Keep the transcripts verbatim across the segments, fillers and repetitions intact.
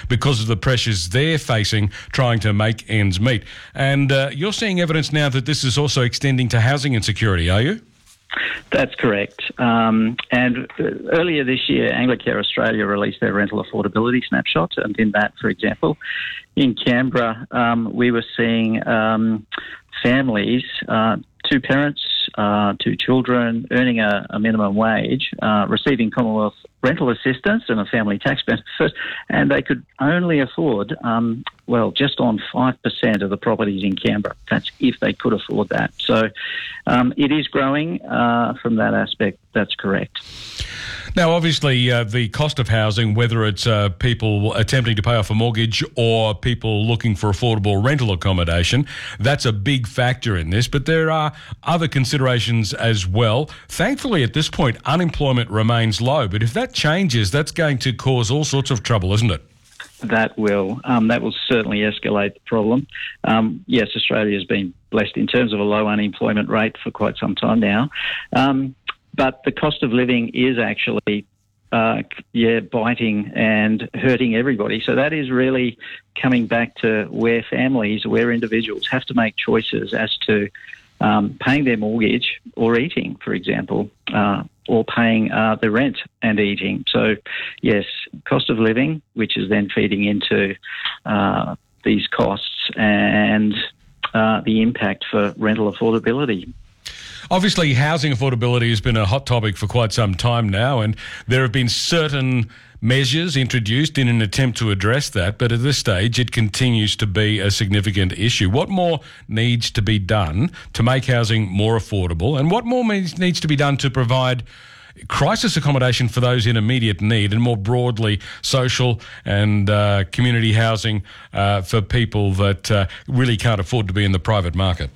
because of the pressures they're facing trying to make ends meet. And uh, you're seeing evidence now that this is also extending to housing insecurity, are you? That's correct. Um, and earlier this year, Anglicare Australia released their rental affordability snapshot. And in that, for example, in Canberra, um, we were seeing um, families, uh, two parents, uh, two children, earning a, a minimum wage, uh, receiving Commonwealth rental assistance and a family tax benefit, and they could only afford, um, well, just on five percent of the properties in Canberra. That's if they could afford that. So um, it is growing uh, from that aspect. That's correct. Now, obviously, uh, the cost of housing, whether it's uh, people attempting to pay off a mortgage or people looking for affordable rental accommodation, that's a big factor in this. But there are other considerations as well. Thankfully, at this point, unemployment remains low. But if that changes, that's going to cause all sorts of trouble, isn't it? That will. Um, that will certainly escalate the problem. Um, yes, Australia has been blessed in terms of a low unemployment rate for quite some time now. Um, But the cost of living is actually, uh, yeah, biting and hurting everybody. So that is really coming back to where families, where individuals have to make choices as to um, paying their mortgage or eating, for example, uh, or paying uh, the rent and eating. So, yes, cost of living, which is then feeding into uh, these costs and uh, the impact for rental affordability. Obviously, housing affordability has been a hot topic for quite some time now, and there have been certain measures introduced in an attempt to address that, but at this stage it continues to be a significant issue. What more needs to be done to make housing more affordable, and what more needs to be done to provide crisis accommodation for those in immediate need, and more broadly social and uh, community housing uh, for people that uh, really can't afford to be in the private market?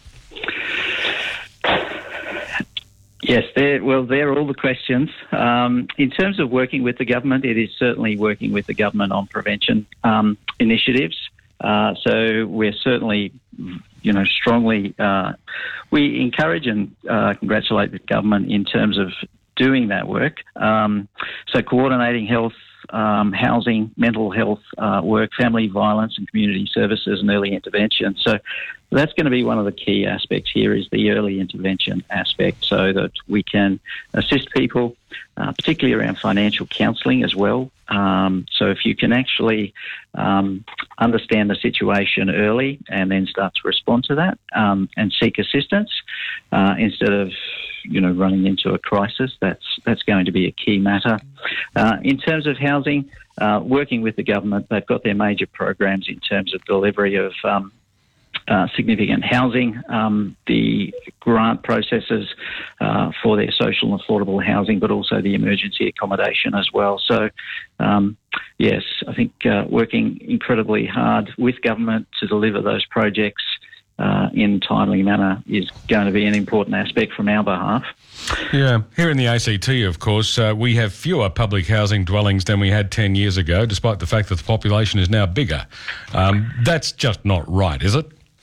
Yes, they're, well, they're all the questions. Um, in terms of working with the government, it is certainly working with the government on prevention um, initiatives. Uh, so we're certainly, you know, strongly, uh, we encourage and uh, congratulate the government in terms of doing that work. Um, so coordinating health, um, housing, mental health uh, work, family violence and community services and early intervention. So that's going to be one of the key aspects here, is the early intervention aspect, so that we can assist people, uh, particularly around financial counselling as well. Um, so if you can actually um, understand the situation early and then start to respond to that um, and seek assistance uh, instead of, you know, running into a crisis, that's that's going to be a key matter. Uh, in terms of housing, uh, working with the government, they've got their major programs in terms of delivery of um, Uh, significant housing, um, the grant processes uh, for their social and affordable housing, but also the emergency accommodation as well. So, um, yes, I think uh, working incredibly hard with government to deliver those projects uh, in a timely manner is going to be an important aspect from our behalf. Yeah, here in the A C T, of course, uh, we have fewer public housing dwellings than we had ten years ago, despite the fact that the population is now bigger. Um, that's just not right, is it?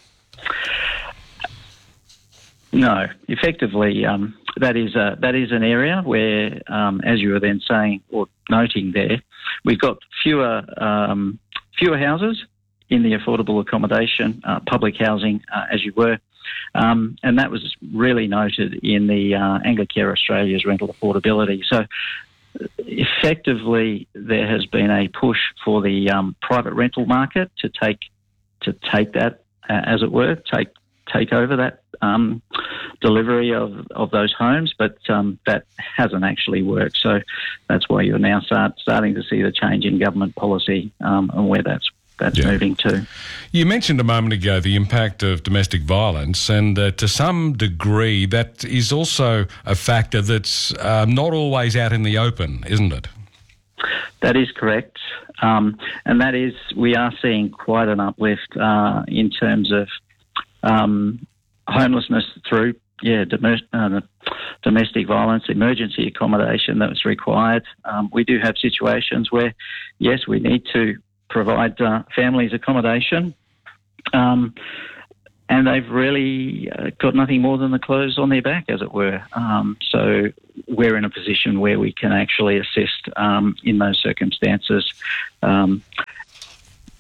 No, effectively, um, that is a, that is an area where, um, as you were then saying or noting there, we've got fewer um, fewer houses in the affordable accommodation, uh, public housing, uh, as you were, um, and that was really noted in the uh, Anglicare Australia's rental affordability. So, effectively, there has been a push for the um, private rental market to take to take that. Uh, as it were, take take over that um, delivery of, of those homes, but um, that hasn't actually worked. So that's why you're now start, starting to see the change in government policy um, and where that's that's yeah. moving to. You mentioned a moment ago the impact of domestic violence, and uh, to some degree that is also a factor that's uh, not always out in the open, isn't it? That is correct. Um, and that is, we are seeing quite an uplift uh, in terms of um, homelessness through, yeah, dom- uh, domestic violence, emergency accommodation that was required. Um, we do have situations where, yes, we need to provide uh, families accommodation, um, and they've really uh, got nothing more than the clothes on their back, as it were. Um, so we're in a position where we can actually assist um, in those circumstances. Um,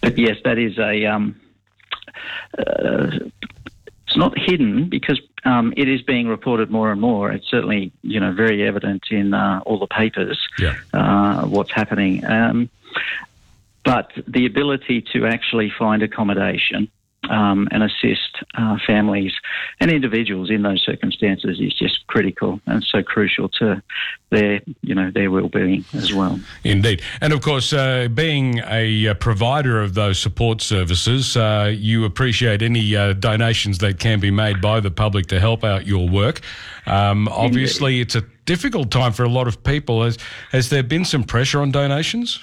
but yes, that is a. Um, uh, it's not hidden because um, it is being reported more and more. It's certainly, you know, very evident in uh, all the papers. Yeah. Uh, what's happening. Um, but the ability to actually find accommodation um, and assist uh, families and individuals in those circumstances is just critical and so crucial to their, you know, their well-being as well. Indeed. And of course, uh, being a uh, provider of those support services, uh, you appreciate any uh, donations that can be made by the public to help out your work. Um, obviously, Indeed. It's a difficult time for a lot of people. Has, has there been some pressure on donations?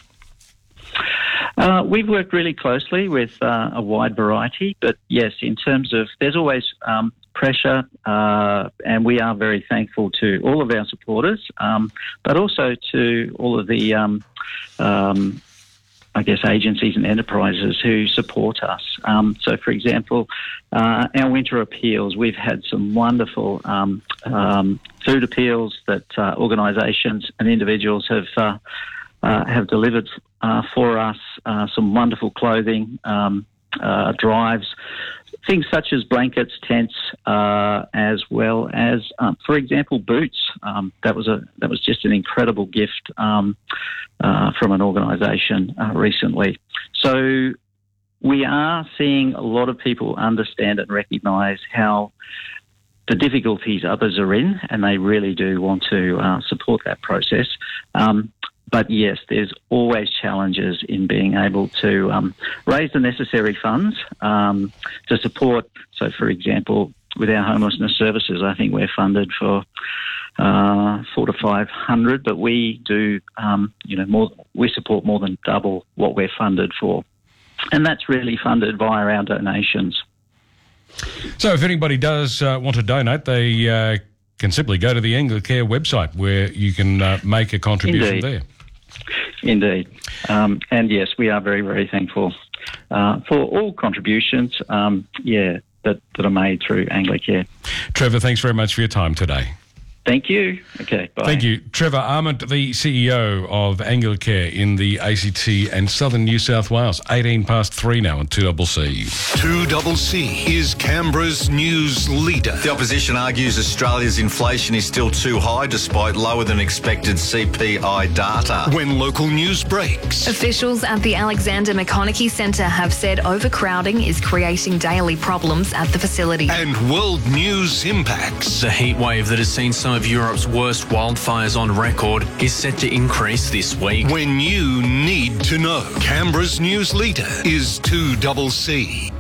Uh, we've worked really closely with uh, a wide variety, but yes, in terms of, there's always um, pressure, uh, and we are very thankful to all of our supporters, um, but also to all of the, um, um, I guess, agencies and enterprises who support us. Um, so, for example, uh, our winter appeals, we've had some wonderful um, um, food appeals that uh, organisations and individuals have uh, uh, have delivered Uh, for us, uh, some wonderful clothing, um, uh, drives, things such as blankets, tents, uh, as well as, um, for example, boots. Um, that was a that was just an incredible gift um, uh, from an organisation uh, recently. So we are seeing a lot of people understand and recognise how the difficulties others are in, and they really do want to uh, support that process. Um, But yes, there's always challenges in being able to um, raise the necessary funds um, to support. So, for example, with our homelessness services, I think we're funded for uh, four to five hundred, but we do, um, you know, more. We support more than double what we're funded for, and that's really funded via our donations. So, if anybody does uh, want to donate, they uh, can simply go to the Anglicare website where you can uh, make a contribution Indeed. there. Indeed. Um, and yes, we are very, very thankful uh, for all contributions, um, yeah, that, that are made through Anglicare. Trevor, thanks very much for your time today. Thank you. Okay, bye. Thank you. Trevor Arment, the C E O of Anglicare in the A C T and Southern New South Wales. eighteen past three now on two C C. two C C is Canberra's news leader. The opposition argues Australia's inflation is still too high despite lower than expected C P I data. When local news breaks. Officials at the Alexander McConaughey Centre have said overcrowding is creating daily problems at the facility. And world news impacts. The heat wave that has seen some of Europe's worst wildfires on record is set to increase this week. When you need to know. Canberra's news leader is two C C.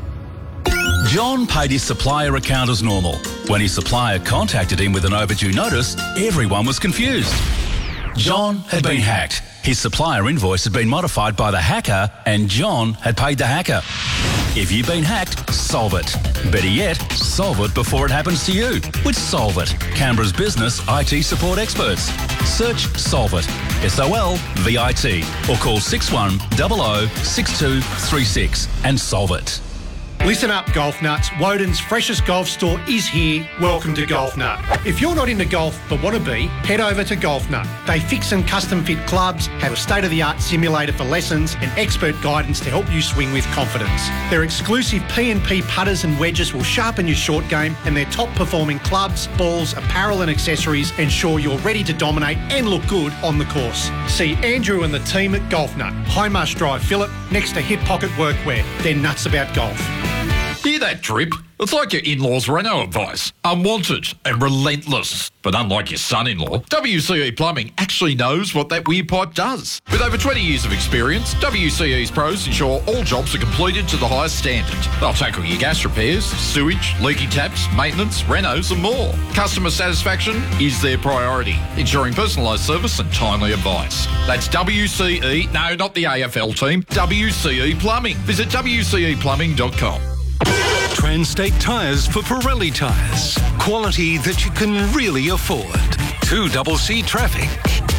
John paid his supplier account as normal. When his supplier contacted him with an overdue notice, everyone was confused. John had been hacked. His supplier invoice had been modified by the hacker, and John had paid the hacker. If you've been hacked, solve it. Better yet, solve it before it happens to you with Solve It, Canberra's business I T support experts. Search Solve It, S O L V I T, or call six one zero zero six two three six and solve it. Listen up, golf nuts. Woden's freshest golf store is here. Welcome to Golf Nut. If you're not into golf but want to be, head over to Golf Nut. They fix and custom fit clubs, have a state-of-the-art simulator for lessons, and expert guidance to help you swing with confidence. Their exclusive P and P putters and wedges will sharpen your short game, and their top-performing clubs, balls, apparel and accessories ensure you're ready to dominate and look good on the course. See Andrew and the team at Golf Nut, High Marsh Drive, Phillip, next to Hip Pocket Workwear. They're nuts about golf. Hear that drip? It's like your in-laws' Renault advice. Unwanted and relentless. But unlike your son-in-law, W C E Plumbing actually knows what that weir pipe does. With over twenty years of experience, W C E's pros ensure all jobs are completed to the highest standard. They'll tackle your gas repairs, sewage, leaky taps, maintenance, renos and more. Customer satisfaction is their priority, ensuring personalised service and timely advice. That's W C E, no, not the A F L team, W C E Plumbing. Visit W C E plumbing dot com. Transtate Tyres for Pirelli tyres. Quality that you can really afford. two C C traffic.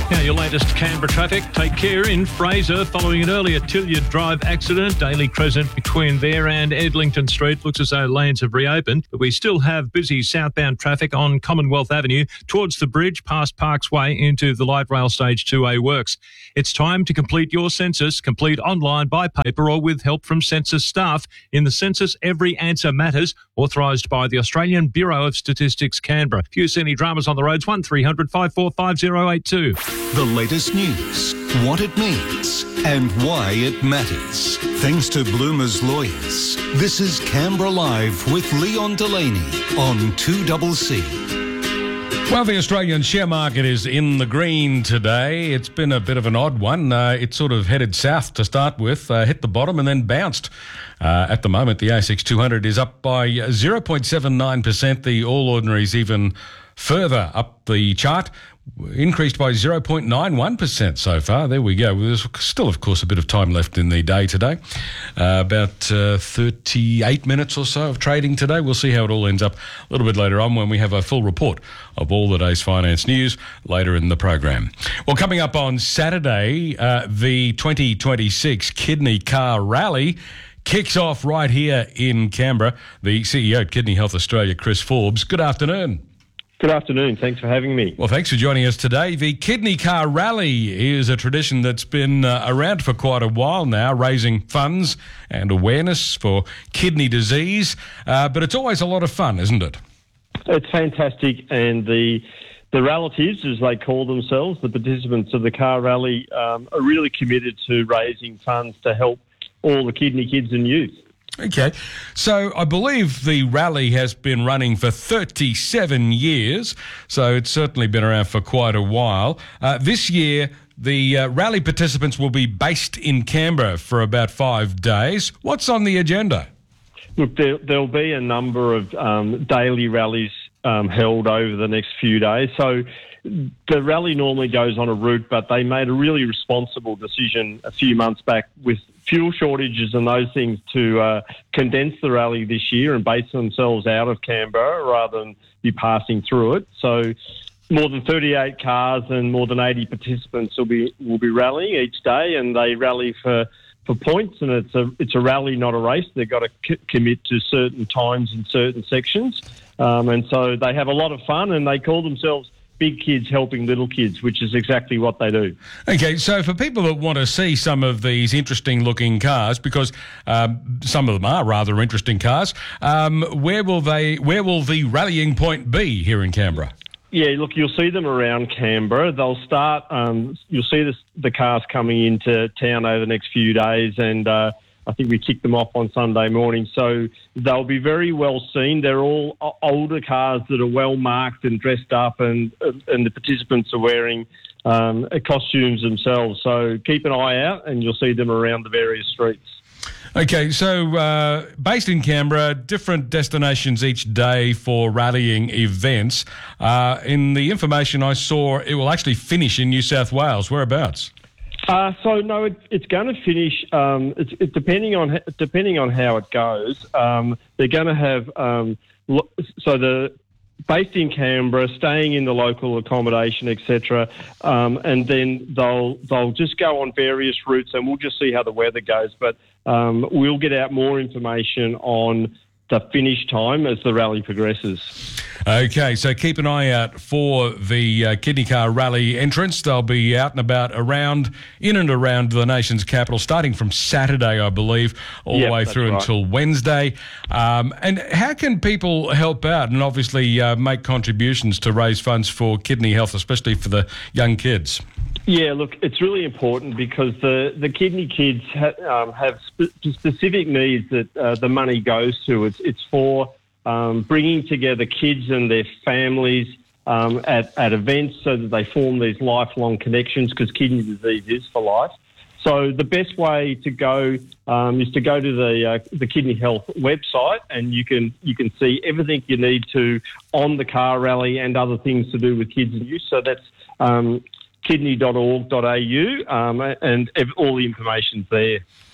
Now, your latest Canberra traffic. Take care in Fraser following an earlier Tilliard Drive accident. Daily Crescent between there and Edlington Street. Looks as though lanes have reopened, but we still have busy southbound traffic on Commonwealth Avenue towards the bridge past Parks Way into the light rail stage two A works. It's time to complete your census. Complete online, by paper or with help from census staff. In the census, every answer matters. Authorised by the Australian Bureau of Statistics, Canberra. If you see any dramas on the roads, one three hundred five four five zero eight two. The latest news, what it means, and why it matters. Thanks to Bloomer's Lawyers. This is Canberra Live with Leon Delaney on two C C. Well, the Australian share market is in the green today. It's been a bit of an odd one. Uh, it sort of headed south to start with, uh, hit the bottom and then bounced. Uh, at the moment, the A S X two hundred is up by zero point seven nine percent. The All Ordinaries even further up the chart, increased by zero point nine one percent so far. There we go. There's still, of course, a bit of time left in the day today. Uh, about uh, thirty-eight minutes or so of trading today. We'll see how it all ends up a little bit later on when we have a full report of all the day's finance news later in the program. Well, coming up on Saturday, uh, the twenty twenty-six Kidney Car Rally kicks off right here in Canberra. The C E O at Kidney Health Australia, Chris Forbes. Good afternoon. Good afternoon. Thanks for having me. Well, thanks for joining us today. The Kidney Car Rally is a tradition that's been uh, around for quite a while now, raising funds and awareness for kidney disease. Uh, but it's always a lot of fun, isn't it? It's fantastic. And the the relatives, as they call themselves, the participants of the car rally, um, are really committed to raising funds to help all the kidney kids and youth. Okay, so I believe the rally has been running for thirty-seven years, so it's certainly been around for quite a while. Uh, this year, the uh, rally participants will be based in Canberra for about five days. What's on the agenda? Look, there, there'll be a number of um, daily rallies um, held over the next few days. So the rally normally goes on a route, but they made a really responsible decision a few months back with fuel shortages and those things to uh, condense the rally this year and base themselves out of Canberra rather than be passing through it. So more than thirty-eight cars and more than eighty participants will be will be rallying each day, and they rally for, for points, and it's a it's a rally, not a race. They've got to c- commit to certain times in certain sections, um, and so they have a lot of fun, and they call themselves Big Kids Helping Little Kids, which is exactly what they do. Okay, so for people that want to see some of these interesting-looking cars, because um, some of them are rather interesting cars, um, where will they? Where will the rallying point be here in Canberra? Yeah, look, you'll see them around Canberra. They'll start. Um, you'll see this, the cars coming into town over the next few days, and uh, I think we kick them off on Sunday morning. So they'll be very well seen. They're all older cars that are well marked and dressed up, and and the participants are wearing um, costumes themselves. So keep an eye out, and you'll see them around the various streets. Okay, so uh, based in Canberra, different destinations each day for rallying events. Uh, in the information I saw, it will actually finish in New South Wales. Whereabouts? Uh, so no, it, it's going to finish. Um, it's it, depending on depending on how it goes. Um, they're going to have um, lo- so the based in Canberra, staying in the local accommodation, et cetera, um, and then they'll they'll just go on various routes, and we'll just see how the weather goes. But um, we'll get out more information on the finish time as the rally progresses. Okay, so keep an eye out for the uh, Kidney Car Rally entrance. They'll be out and about around, in and around the nation's capital, starting from Saturday, I believe, all Yep, the way that's through right. until Wednesday. Um, and how can people help out and obviously uh, make contributions to raise funds for kidney health, especially for the young kids? Yeah, look, it's really important because the, the kidney kids ha- um, have spe- specific needs that uh, the money goes to. It's it's for um, bringing together kids and their families um, at, at events so that they form these lifelong connections, because kidney disease is for life. So the best way to go um, is to go to the uh, the Kidney Health website, and you can you can see everything you need to on the car rally and other things to do with kids and youth. So that's um, kidney dot org dot a u, um, and all the information's there.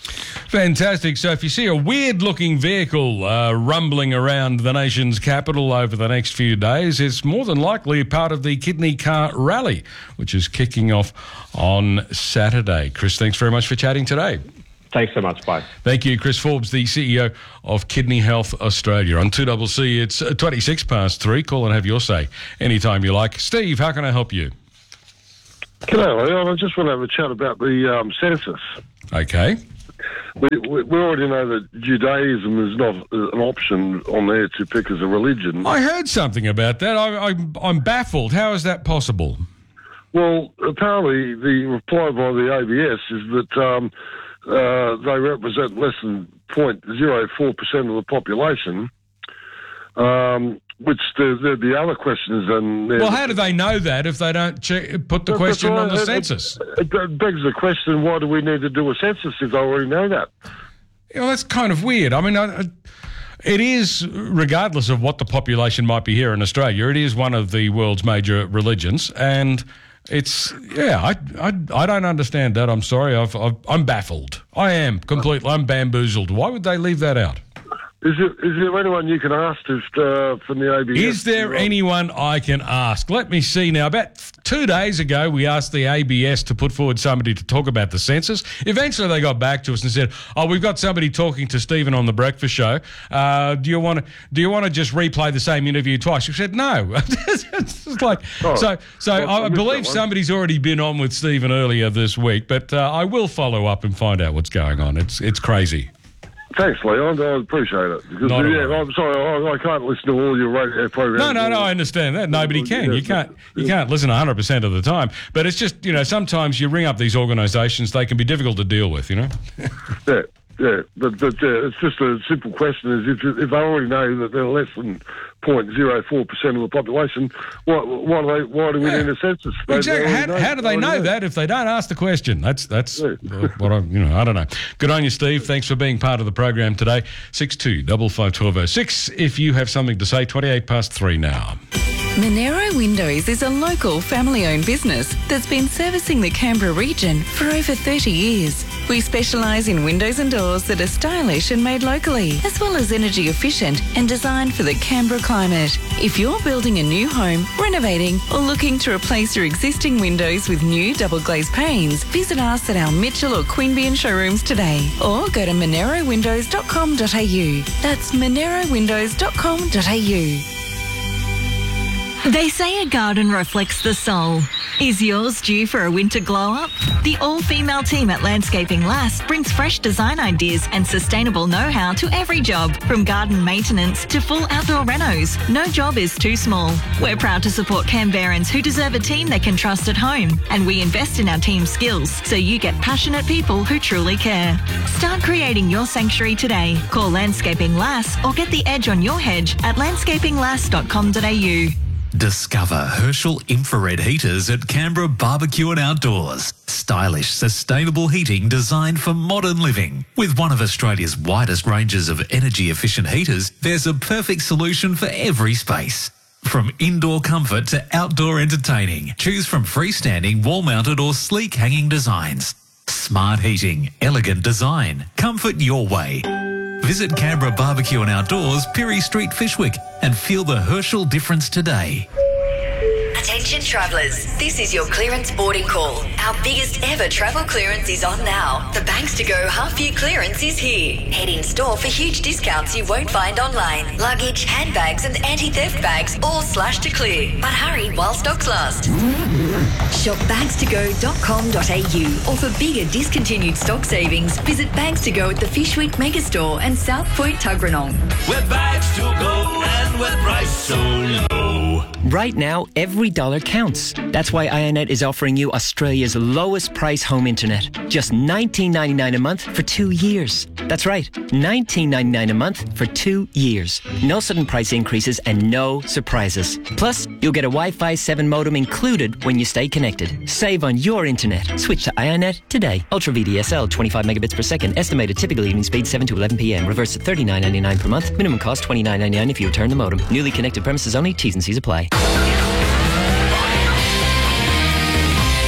Fantastic. So if you see a weird-looking vehicle uh, rumbling around the nation's capital over the next few days, it's more than likely part of the Kidney Car Rally, which is kicking off on Saturday. Chris, thanks very much for chatting today. Thanks so much. Bye. Thank you. Chris Forbes, the C E O of Kidney Health Australia. On two C C, it's twenty-six past three. Call and have your say anytime you like. Steve, how can I help you? G'day, Leon. I just want to have a chat about the um, census. Okay. We, we, we already know that Judaism is not an option on there to pick as a religion. I heard something about that. I, I, I'm baffled. How is that possible? Well, apparently the reply by the A B S is that um, uh, they represent less than zero point zero four percent of the population, um, which the, the, the other question is... Um, well, how do they know that if they don't check, put the question on the it, census? It, it begs the question, why do we need to do a census if they already know that? You know, that's kind of weird. I mean, I, I, it is, regardless of what the population might be here in Australia, it is one of the world's major religions, and it's, yeah, I, I, I don't understand that. I'm sorry. I've, I've, I'm baffled. I am completely, I'm bamboozled. Why would they leave that out? Is there, is there anyone you can ask to, uh, from the A B S? Is there anyone I can ask? Let me see now. About two days ago, we asked the A B S to put forward somebody to talk about the census. Eventually, they got back to us and said, "Oh, we've got somebody talking to Stephen on the breakfast show. Uh, do you want to? Do you want to just replay the same interview twice?" We said, "No." It's like oh, so. So well, I, I believe somebody's already been on with Stephen earlier this week, but uh, I will follow up and find out what's going on. It's it's crazy. Thanks, Leon. I appreciate it. Because, Not yeah, I'm sorry, I, I can't listen to all your radio programs. No, no, no. I understand that. Nobody can. You can't. You can't listen one hundred percent of the time. But it's just, you know, sometimes you ring up these organisations; they can be difficult to deal with. You know. yeah, yeah. But but uh, it's just a simple question: is if if they already know that they're less than zero point zero four percent of the population, why why do they why do we yeah. need a census? They exactly. How, how do they know, know that if they don't ask the question? That's that's yeah. what I you know. I don't know. Good on you, Steve. Thanks for being part of the program today. Six two double five twelve oh six. If you have something to say, twenty-eight past three now. Monero Windows is a local family-owned business that's been servicing the Canberra region for over thirty years. We specialise in windows and doors that are stylish and made locally, as well as energy efficient and designed for the Canberra climate. If you're building a new home, renovating, or looking to replace your existing windows with new double glazed panes, visit us at our Mitchell or Queanbeyan showrooms today, or go to monero windows dot com dot a u. That's monero windows dot com dot a u. They say a garden reflects the soul. Is yours due for a winter glow-up? The all-female team at Landscaping Lass brings fresh design ideas and sustainable know-how to every job, from garden maintenance to full outdoor renos. No job is too small. We're proud to support Canberrans who deserve a team they can trust at home, and we invest in our team's skills so you get passionate people who truly care. Start creating your sanctuary today. Call Landscaping Lass or get the edge on your hedge at landscaping lass dot com dot a u. Discover Herschel infrared heaters at Canberra Barbecue and Outdoors. Stylish, sustainable heating designed for modern living. With one of Australia's widest ranges of energy-efficient heaters, there's a perfect solution for every space. From indoor comfort to outdoor entertaining, choose from freestanding, wall-mounted or sleek hanging designs. Smart heating, elegant design, comfort your way. Visit Canberra Barbecue and Outdoors, Pirie Street, Fishwick, and feel the Herschel difference today. Attention travellers, this is your clearance boarding call. Our biggest ever travel clearance is on now. The Banks to Go half-year clearance is here. Head in store for huge discounts you won't find online. Luggage, handbags and anti-theft bags all slashed to clear. But hurry while stocks last. Shop bags to go dot com dot a u, or for bigger discontinued stock savings, visit Bags to Go at the Fishwick Megastore and South Point Tuggeranong. We're bags to go and we're priced so low. Right now, every dollar counts. That's why Ionet is offering you Australia's lowest price home internet. Just nineteen ninety-nine a month for two years. That's right, nineteen ninety-nine a month for two years. No sudden price increases and no surprises. Plus, you'll get a Wi-Fi seven modem included when you stay connected. Save on your internet. Switch to Ionet today. Ultra V D S L, twenty-five megabits per second. Estimated typical evening speed seven to eleven p m. Reverse at thirty-nine ninety-nine per month. Minimum cost twenty-nine ninety-nine if you return the modem. Newly connected premises only. T's and C's apply. Got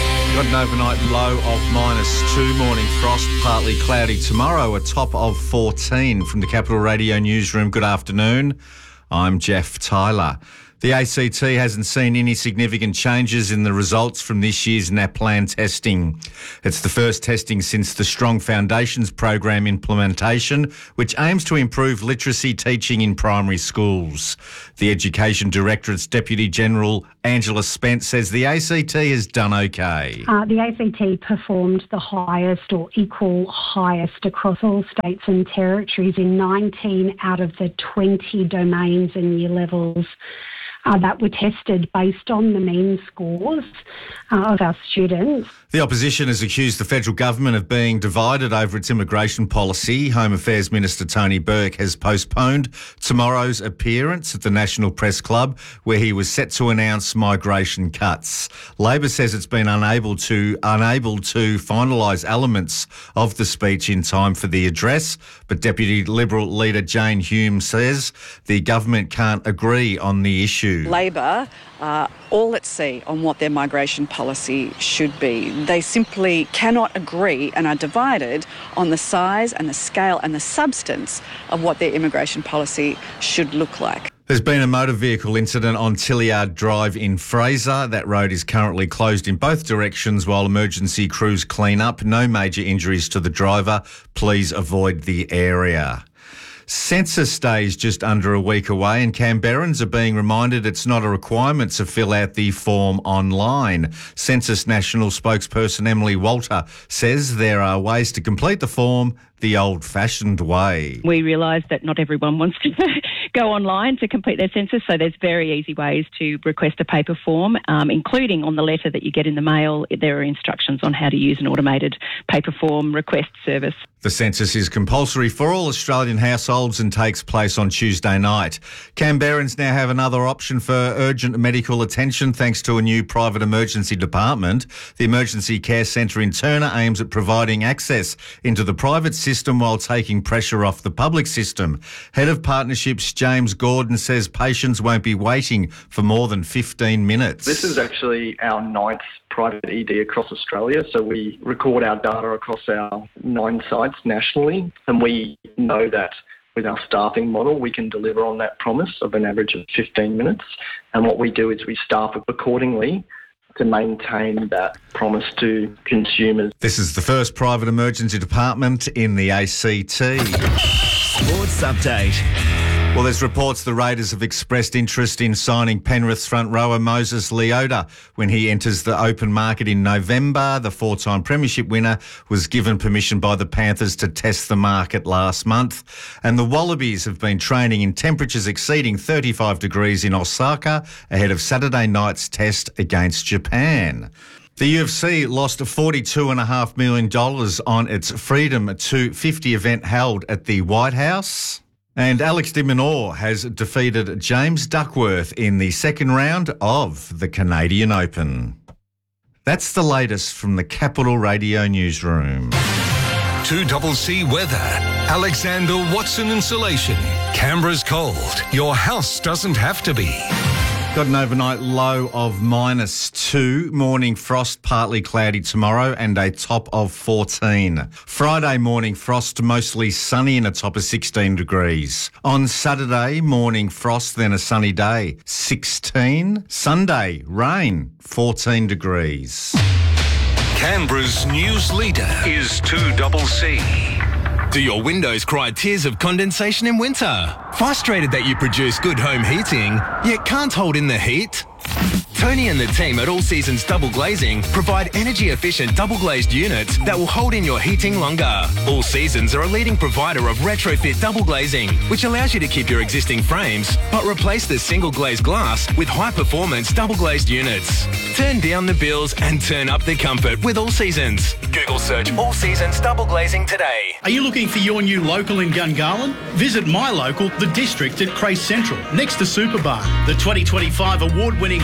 an overnight low of minus two, morning frost, partly cloudy tomorrow, a top of fourteen. From the Capital Radio Newsroom, good afternoon. I'm Jeff Tyler. The A C T hasn't seen any significant changes in the results from this year's NAPLAN testing. It's the first testing since the Strong Foundations program implementation, which aims to improve literacy teaching in primary schools. The Education Directorate's Deputy General Angela Spence says the A C T has done okay. Uh, the A C T performed the highest or equal highest across all states and territories in nineteen out of the twenty domains and year levels Uh, that were tested based on the mean scores uh, of our students. The opposition has accused the federal government of being divided over its immigration policy. Home Affairs Minister Tony Burke has postponed tomorrow's appearance at the National Press Club, where he was set to announce migration cuts. Labor says it's been unable to unable to finalise elements of the speech in time for the address, but Deputy Liberal leader Jane Hume says the government can't agree on the issue. Labor are all at sea on what their migration policy should be. They simply cannot agree and are divided on the size and the scale and the substance of what their immigration policy should look like. There's been a motor vehicle incident on Tilliard Drive in Fraser. That road is currently closed in both directions while emergency crews clean up. No major injuries to the driver. Please avoid the area. Census Day is just under a week away and Canberrans are being reminded it's not a requirement to fill out the form online. Census National spokesperson Emily Walter says there are ways to complete the form the old-fashioned way. We realise that not everyone wants to go online to complete their census, so there's very easy ways to request a paper form, um, including on the letter that you get in the mail. There are instructions on how to use an automated paper form request service. The census is compulsory for all Australian households and takes place on Tuesday night. Canberrans now have another option for urgent medical attention thanks to a new private emergency department. The Emergency Care Centre in Turner aims at providing access into the private system while taking pressure off the public system. Head of Partnerships James Gordon says patients won't be waiting for more than fifteen minutes. This is actually our ninth private E D across Australia, so we record our data across our nine sites nationally, and we know that with our staffing model we can deliver on that promise of an average of fifteen minutes, and what we do is we staff accordingly to maintain that promise to consumers. This is the first private emergency department in the A C T. Sports update. Well, there's reports the Raiders have expressed interest in signing Penrith's front rower Moses Leota when he enters the open market in November. The four-time premiership winner was given permission by the Panthers to test the market last month. And the Wallabies have been training in temperatures exceeding thirty-five degrees in Osaka ahead of Saturday night's test against Japan. The U F C lost forty-two point five million dollars on its Freedom two fifty event held at the White House. And Alex de Minaur has defeated James Duckworth in the second round of the Canadian Open. That's the latest from the Capital Radio Newsroom. two C C weather. Alexander Watson Insulation. Canberra's cold. Your house doesn't have to be. Got an overnight low of minus two, morning frost, partly cloudy tomorrow, and a top of fourteen. Friday morning frost, mostly sunny and a top of sixteen degrees. On Saturday, morning frost, then a sunny day, sixteen. Sunday, rain, fourteen degrees. Canberra's news leader is two C C. Do your windows cry tears of condensation in winter? Frustrated that you produce good home heating, yet can't hold in the heat? Tony and the team at All Seasons Double Glazing provide energy-efficient double-glazed units that will hold in your heating longer. All Seasons are a leading provider of retrofit double glazing, which allows you to keep your existing frames, but replace the single-glazed glass with high-performance double-glazed units. Turn down the bills and turn up the comfort with All Seasons. Google search All Seasons Double Glazing today. Are you looking for your new local in Gungahlin? Visit my local, The District at Crace Central, next to Superbar. The twenty twenty-five award-winning family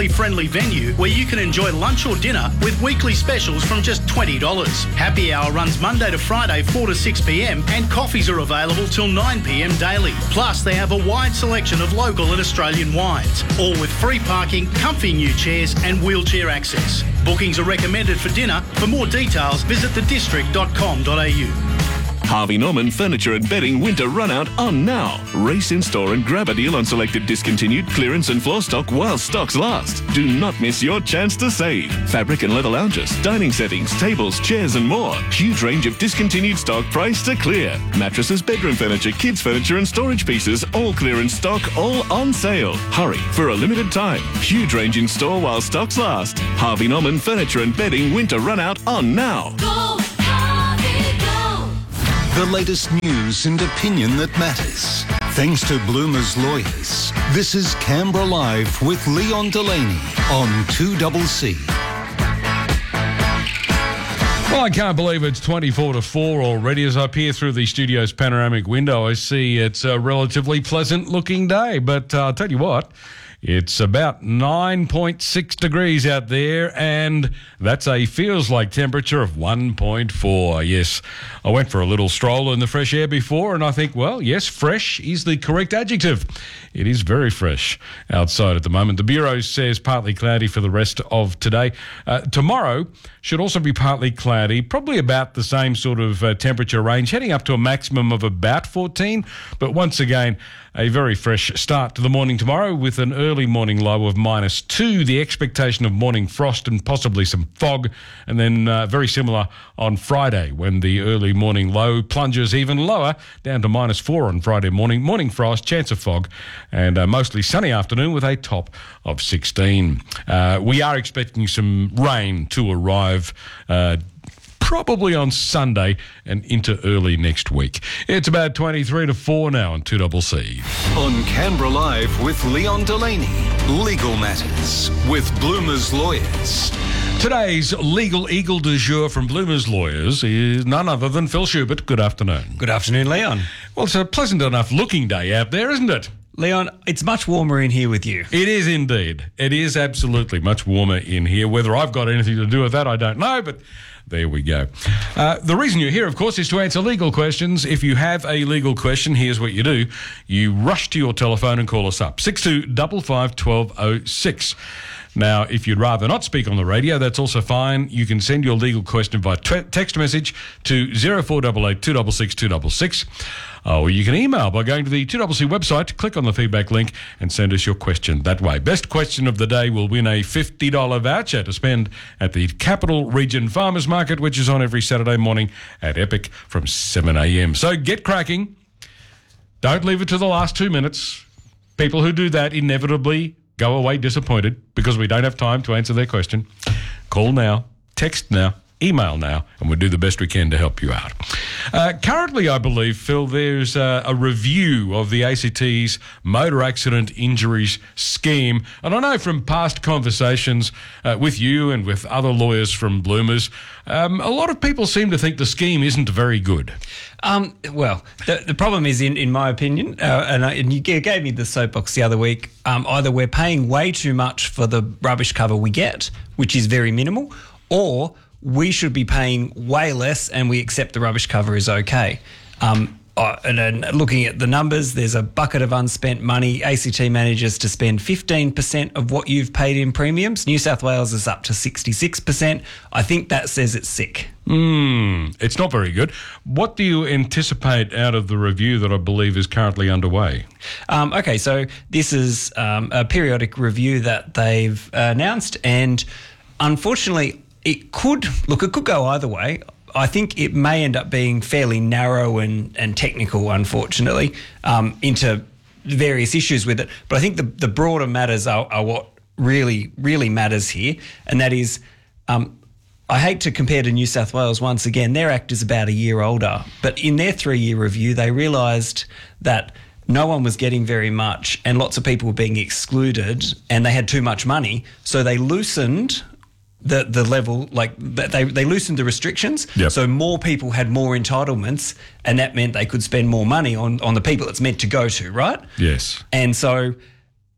family-friendly venue where you can enjoy lunch or dinner with weekly specials from just twenty dollars. Happy hour runs Monday to Friday, four to six p m, and coffees are available till nine p m daily. Plus, they have a wide selection of local and Australian wines, all with free parking, comfy new chairs and wheelchair access. Bookings are recommended for dinner. For more details, visit the district dot com dot a u. Harvey Norman Furniture and Bedding Winter Runout on now. Race in store and grab a deal on selected discontinued clearance and floor stock while stocks last. Do not miss your chance to save. Fabric and leather lounges, dining settings, tables, chairs and more. Huge range of discontinued stock priced to clear. Mattresses, bedroom furniture, kids furniture and storage pieces, all clearance stock, all on sale. Hurry for a limited time. Huge range in store while stocks last. Harvey Norman Furniture and Bedding Winter Runout on now. Go, Harvey, go. The latest news and opinion that matters. Thanks to Bloomer's Lawyers. This is Canberra Live with Leon Delaney on two C C. Well, I can't believe it's twenty-four to four already. As I peer through the studio's panoramic window, I see it's a relatively pleasant-looking day. But uh, I'll tell you what, it's about nine point six degrees out there, and that's a feels-like temperature of one point four. Yes, I went for a little stroll in the fresh air before, and I think, well, yes, fresh is the correct adjective. It is very fresh outside at the moment. The Bureau says partly cloudy for the rest of today. Uh, tomorrow should also be partly cloudy, probably about the same sort of uh, temperature range, heading up to a maximum of about fourteen. But once again, a very fresh start to the morning tomorrow with an early morning low of minus two, the expectation of morning frost and possibly some fog, and then uh, very similar on Friday when the early morning low plunges even lower down to minus four on Friday morning. Morning frost, chance of fog, and a mostly sunny afternoon with a top of sixteen. Uh, we are expecting some rain to arrive uh, probably on Sunday and into early next week. It's about twenty-three to four now on two C C. On Canberra Live with Leon Delaney. Legal Matters with Bloomer's Lawyers. Today's legal eagle du jour from Bloomer's Lawyers is none other than Phil Schubert. Good afternoon. Good afternoon, Leon. Well, it's a pleasant enough looking day out there, isn't it? Leon, it's much warmer in here with you. It is indeed. It is absolutely much warmer in here. Whether I've got anything to do with that, I don't know, but there we go. Uh, the reason you're here, of course, is to answer legal questions. If you have a legal question, here's what you do. You rush to your telephone and call us up. six two five five, one two oh six. Now, if you'd rather not speak on the radio, that's also fine. You can send your legal question by t- text message to zero four eight eight, two six six, two six six. Or you can email by going to the two C C website, click on the feedback link and send us your question that way. Best question of the day will win a fifty dollars voucher to spend at the Capital Region Farmers Market, which is on every Saturday morning at Epic from seven a m. So get cracking. Don't leave it to the last two minutes. People who do that inevitably go away disappointed because we don't have time to answer their question. Call now, text now, email now, and we'll do the best we can to help you out. Uh, currently, I believe, Phil, there's uh, a review of the A C T's motor accident injuries scheme. And I know from past conversations uh, with you and with other lawyers from Bloomers, um, a lot of people seem to think the scheme isn't very good. Um, well, the, the problem is, in, in my opinion, uh, and, I, and you gave me the soapbox the other week, um, either we're paying way too much for the rubbish cover we get, which is very minimal, or we should be paying way less and we accept the rubbish cover is okay. Um, uh, and then looking at the numbers, there's a bucket of unspent money. A C T manages to spend fifteen percent of what you've paid in premiums. New South Wales is up to sixty-six percent. I think that says it's sick. Mm, it's not very good. What do you anticipate out of the review that I believe is currently underway? Um, okay, so this is um, a periodic review that they've announced, and unfortunately, it could, look, it could go either way. I think it may end up being fairly narrow and, and technical, unfortunately, um, into various issues with it. But I think the, the broader matters are, are what really, really matters here, and that is, um, I hate to compare to New South Wales once again. Their act is about a year older, but in their three-year review, they realised that no one was getting very much and lots of people were being excluded and they had too much money, so they loosened the the level, like they they loosened the restrictions, yep. So more people had more entitlements, and that meant they could spend more money on, on the people it's meant to go to, right? Yes. And so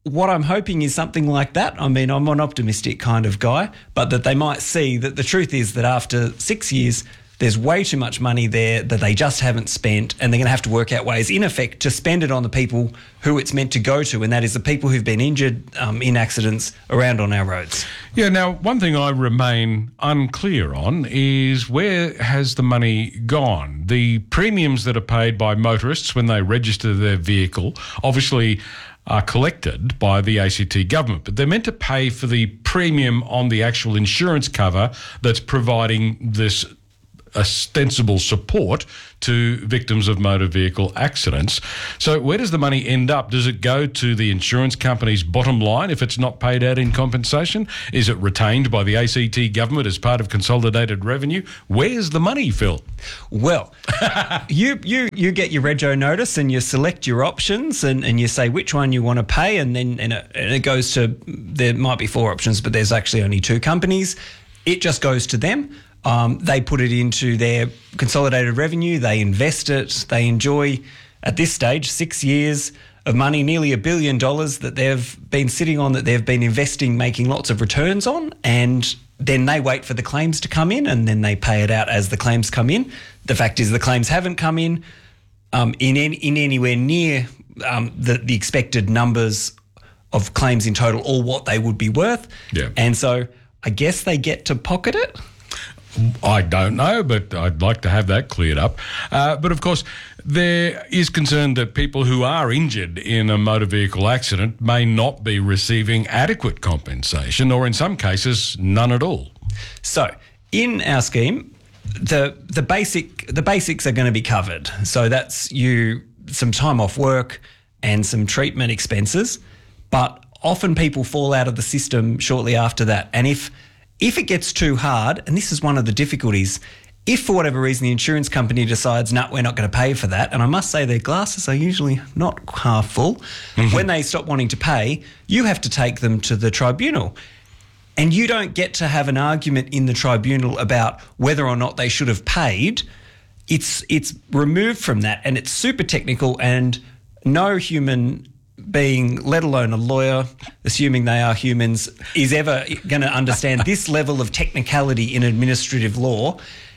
what I'm hoping is something like that. I mean, I'm an optimistic kind of guy, but that they might see that the truth is that after six years, there's way too much money there that they just haven't spent, and they're going to have to work out ways, in effect, to spend it on the people who it's meant to go to, and that is the people who've been injured um, in accidents around on our roads. Yeah, now, one thing I remain unclear on is where has the money gone? The premiums that are paid by motorists when they register their vehicle obviously are collected by the A C T government, but they're meant to pay for the premium on the actual insurance cover that's providing this ostensible support to victims of motor vehicle accidents. So where does the money end up? Does it go to the insurance company's bottom line if it's not paid out in compensation? Is it retained by the A C T government as part of consolidated revenue? Where's the money, Phil? Well, you you you get your rego notice and you select your options and, and you say which one you want to pay, and then and it, and it goes to, there might be four options, but there's actually only two companies. It just goes to them. Um, they put it into their consolidated revenue, they invest it, they enjoy, at this stage, six years of money, nearly a billion dollars that they've been sitting on, that they've been investing, making lots of returns on, and then they wait for the claims to come in and then they pay it out as the claims come in. The fact is the claims haven't come in um, in, any, in anywhere near um, the, the expected numbers of claims in total or what they would be worth. Yeah. And so I guess they get to pocket it. I don't know, but I'd like to have that cleared up. Uh, but of course, there is concern that people who are injured in a motor vehicle accident may not be receiving adequate compensation, or in some cases, none at all. So, in our scheme, the the basic the basics are going to be covered. So that's you some time off work and some treatment expenses, but often people fall out of the system shortly after that. And if If it gets too hard, and this is one of the difficulties, if for whatever reason the insurance company decides, no, we're not going to pay for that, and I must say their glasses are usually not half full, mm-hmm. when they stop wanting to pay, you have to take them to the tribunal. And you don't get to have an argument in the tribunal about whether or not they should have paid. It's, it's removed from that, and it's super technical, and no human being, let alone a lawyer, assuming they are humans, is ever going to understand this level of technicality in administrative law.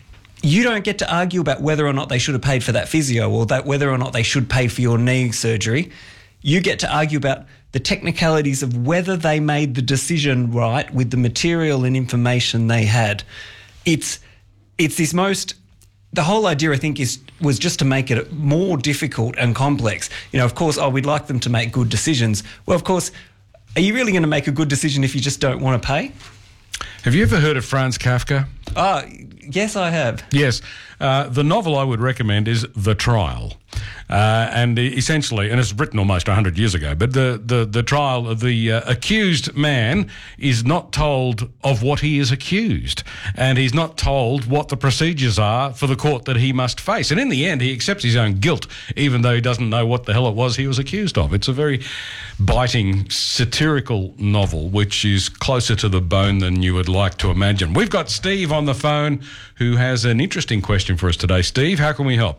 You don't get to argue about whether or not they should have paid for that physio or that whether or not they should pay for your knee surgery. You get to argue about the technicalities of whether they made the decision right with the material and information they had. It's it's this most... The whole idea, I think, is was just to make it more difficult and complex. You know, of course, oh, we'd like them to make good decisions. Well, of course, are you really going to make a good decision if you just don't want to pay? Have you ever heard of Franz Kafka? Oh, yes, I have. Yes. Uh, the novel I would recommend is The Trial. Uh, and essentially, and it's written almost one hundred years ago, but the, the, the trial of the uh, accused man is not told of what he is accused, and he's not told what the procedures are for the court that he must face. And in the end, he accepts his own guilt, even though he doesn't know what the hell it was he was accused of. It's a very biting, satirical novel, which is closer to the bone than you would like to imagine. We've got Steve on the phone, who has an interesting question for us today. Steve, how can we help?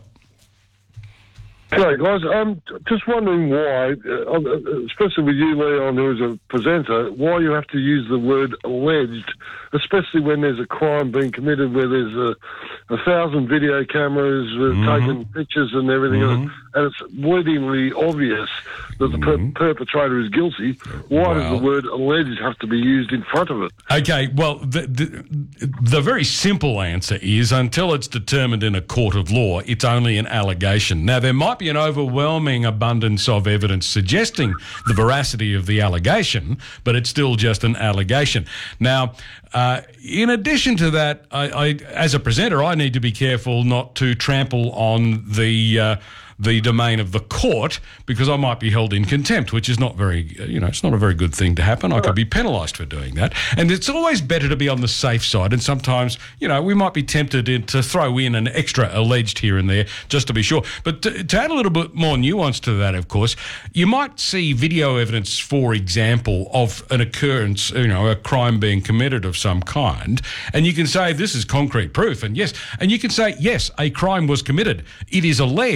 Hey guys, I'm just wondering why, uh, especially with you, Leon, who is a presenter, why you have to use the word alleged, especially when there's a crime being committed where there's a, a thousand video cameras uh, mm-hmm. taking pictures and everything, mm-hmm. and it's bleedingly obvious that the per- perpetrator is guilty. Why Wow. does the word alleged have to be used in front of it? Okay, well, the, the, the very simple answer is until it's determined in a court of law, it's only an allegation. Now, there might be an overwhelming abundance of evidence suggesting the veracity of the allegation, but it's still just an allegation. Now, uh, in addition to that, I, I, as a presenter, I need to be careful not to trample on the uh, the domain of the court, because I might be held in contempt, which is not very, you know, it's not a very good thing to happen. I could be penalised for doing that. And it's always better to be on the safe side. And sometimes, you know, we might be tempted in, to throw in an extra alleged here and there just to be sure. But to, to add a little bit more nuance to that, of course, you might see video evidence, for example, of an occurrence, you know, a crime being committed of some kind. And you can say this is concrete proof. And yes, and you can say, yes, a crime was committed. It is alleged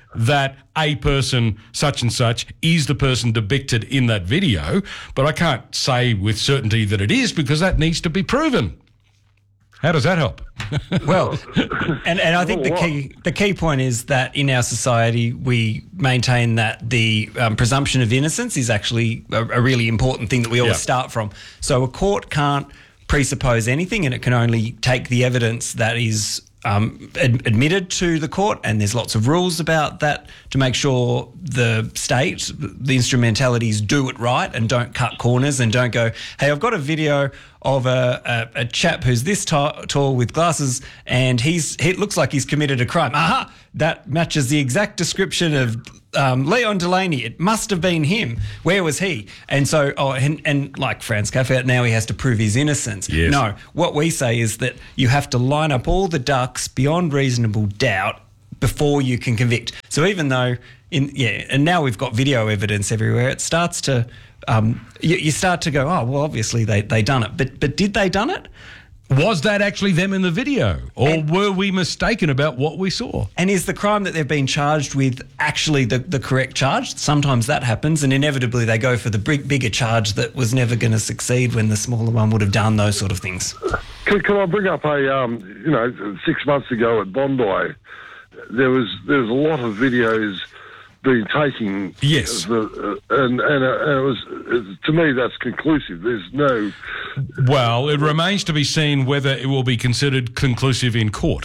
that a person such and such is the person depicted in that video, but I can't say with certainty that it is because that needs to be proven. How does that help? Well, and, and I think the key the key point is that in our society we maintain that the um, presumption of innocence is actually a, a really important thing that we always Yeah. start from. So a court can't presuppose anything, and it can only take the evidence that is um, ad- admitted to the court, and there's lots of rules about that to make sure the state, the instrumentalities do it right and don't cut corners and don't go, hey, I've got a video of a, a, a chap who's this t- tall with glasses and he's he looks like he's committed a crime. Aha! That matches the exact description of um, Leon Delaney. It must have been him. Where was he? And so, oh, and, and like Franz Kaffer, now he has to prove his innocence. Yes. No, what we say is that you have to line up all the ducks beyond reasonable doubt before you can convict. So even though, in yeah, and now we've got video evidence everywhere, it starts to, um, you, you start to go, oh, well, obviously they they done it, but but did they done it? Was that actually them in the video, or and, were we mistaken about what we saw? And is the crime that they've been charged with actually the, the correct charge? Sometimes that happens, and inevitably they go for the big, bigger charge that was never going to succeed when the smaller one would have done those sort of things. Can, can I bring up a, um, you know, six months ago at Bondi, there was there was a lot of videos being taken. Yes. The, uh, and and, uh, and it was, uh, to me, that's conclusive. There's no... Well, it remains to be seen whether it will be considered conclusive in court.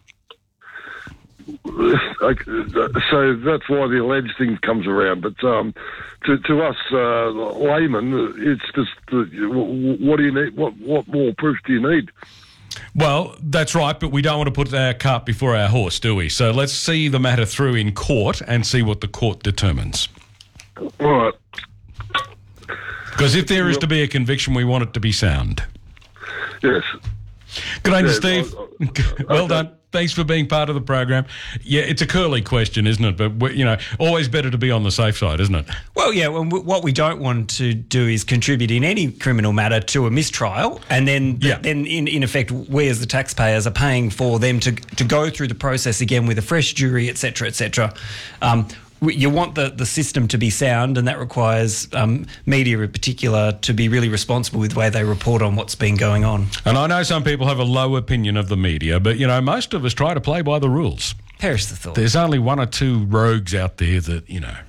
Like, so that's why the alleged thing comes around. But um, to, to us uh, laymen, it's just, uh, what do you need? What, what more proof do you need? Well, that's right, but we don't want to put our cart before our horse, do we? So let's see the matter through in court and see what the court determines. All right. Because if there is to be a conviction, we want it to be sound. Yes. Good day, Yes, Steve. I, I, well okay. done. Thanks for being part of the program. Yeah, it's a curly question, isn't it? But, you know, always better to be on the safe side, isn't it? Well, yeah, well, what we don't want to do is contribute in any criminal matter to a mistrial, and then, Yeah. then in, in effect, we as the taxpayers are paying for them to to go through the process again with a fresh jury, et cetera, et cetera. Um, you want the, the system to be sound, and that requires um, media in particular to be really responsible with the way they report on what's been going on. And I know some people have a low opinion of the media, but, you know, most of us try to play by the rules. Perish the thought. There's only one or two rogues out there that, you know,